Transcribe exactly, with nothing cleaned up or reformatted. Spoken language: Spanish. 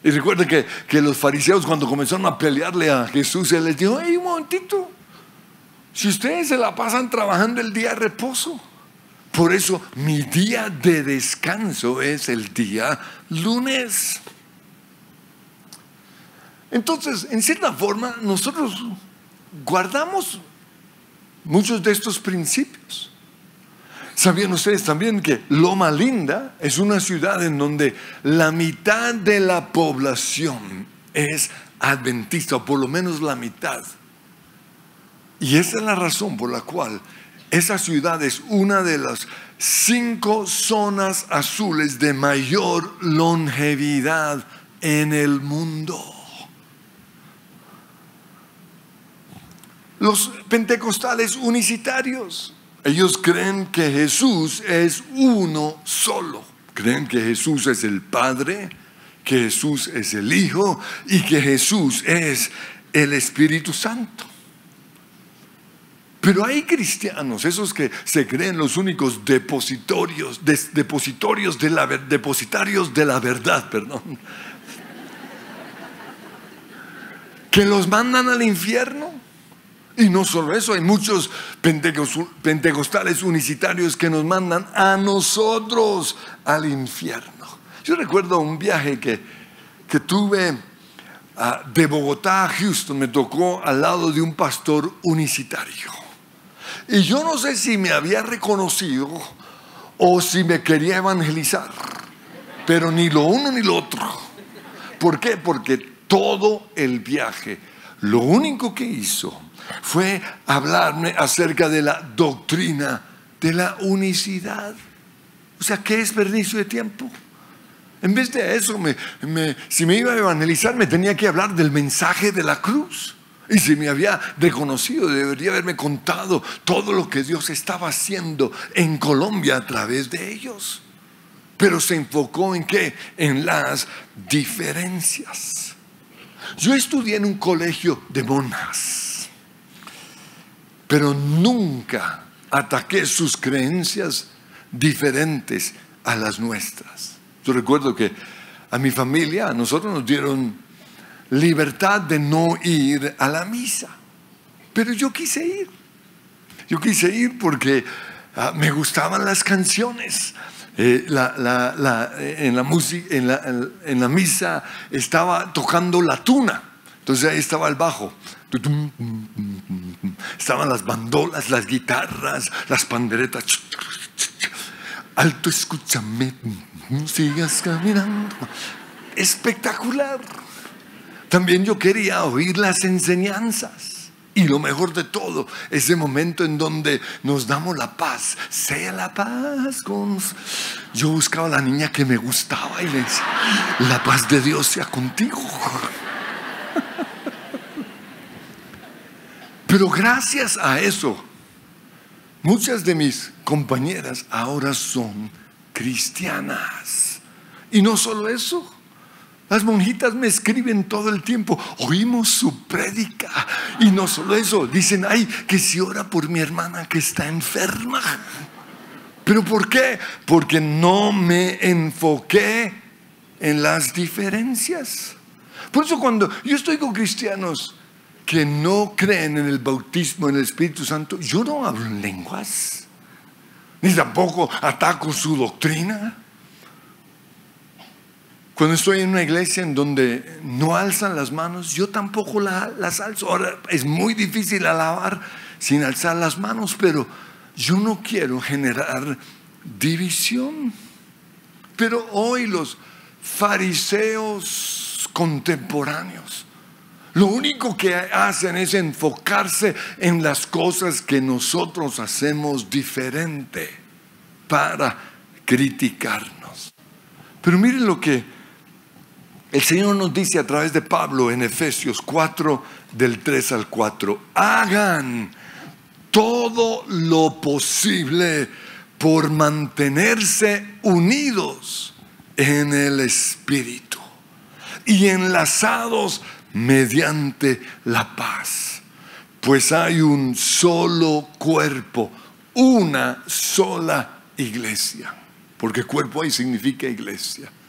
Y recuerden que, que los fariseos, cuando comenzaron a pelearle a Jesús, él les dijo: hey, un momentito, si ustedes se la pasan trabajando el día de reposo, por eso mi día de descanso es el día lunes. Entonces, en cierta forma, nosotros guardamos muchos de estos principios. ¿Sabían ustedes también que Loma Linda es una ciudad en donde la mitad de la población es adventista, o por lo menos la mitad? Y esa es la razón por la cual esa ciudad es una de las cinco zonas azules de mayor longevidad en el mundo. Los pentecostales unicitarios, ellos creen que Jesús es uno solo. Creen que Jesús es el Padre, que Jesús es el Hijo y que Jesús es el Espíritu Santo. Pero hay cristianos, esos que se creen los únicos depositorios, des, depositorios de la, depositarios de la verdad, perdón, que los mandan al infierno. Y no solo eso, hay muchos pentecostales unicitarios que nos mandan a nosotros al infierno. Yo recuerdo un viaje que, que tuve uh, de Bogotá a Houston. Me tocó al lado de un pastor unicitario. Y yo no sé si me había reconocido o si me quería evangelizar, pero ni lo uno ni lo otro. ¿Por qué? Porque todo el viaje, lo único que hizo fue hablarme acerca de la doctrina de la unicidad. O sea, qué desperdicio de tiempo. En vez de eso, me, me, si me iba a evangelizar, me tenía que hablar del mensaje de la cruz. Y si me había reconocido, debería haberme contado todo lo que Dios estaba haciendo en Colombia a través de ellos. Pero se enfocó en qué? En las diferencias. Yo estudié en un colegio de monjas, pero nunca ataqué sus creencias diferentes a las nuestras. Yo recuerdo que a mi familia, a nosotros nos dieron libertad de no ir a la misa, pero yo quise ir. Yo quise ir porque uh, me gustaban las canciones. Eh, la, la, la, en, la música, en, la, en la misa estaba tocando la tuna. Entonces ahí estaba el bajo. Estaban las bandolas, las guitarras, las panderetas. Alto, escúchame, sigas caminando. Espectacular. También yo quería oír las enseñanzas. Y lo mejor de todo, ese momento en donde nos damos la paz. Sea la paz con... Yo buscaba a la niña que me gustaba y le decía: la paz de Dios sea contigo. Pero gracias a eso, muchas de mis compañeras ahora son cristianas. Y no solo eso, las monjitas me escriben todo el tiempo: oímos su prédica. Y no solo eso, dicen: ay, que si ora por mi hermana que está enferma. ¿Pero por qué? Porque no me enfoqué en las diferencias. Por eso cuando yo estoy con cristianos que no creen en el bautismo en el Espíritu Santo, yo no hablo en lenguas, ni tampoco ataco su doctrina. Cuando estoy en una iglesia en donde no alzan las manos, yo tampoco la, las alzo. Ahora, es muy difícil alabar sin alzar las manos, pero yo no quiero generar división. Pero hoy los fariseos contemporáneos, lo único que hacen es enfocarse en las cosas que nosotros hacemos diferente para criticarnos. Pero miren lo que el Señor nos dice a través de Pablo en Efesios cuatro, del tres al cuatro. Hagan todo lo posible por mantenerse unidos en el Espíritu y enlazados mediante la paz. Pues hay un solo cuerpo, una sola iglesia. Porque cuerpo ahí significa iglesia.